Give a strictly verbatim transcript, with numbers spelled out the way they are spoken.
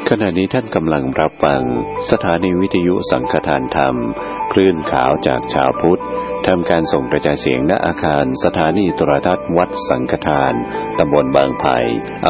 ขณะนี้ท่านกำลังรับฟังสถานีวิทยุสังฆทานธรรมคลื่นขาวจากชาวพุทธทำการส่งกระจายเสียงณอาคารสถานีโทรทัศน์วัดสังฆทานตำบลบางไผ่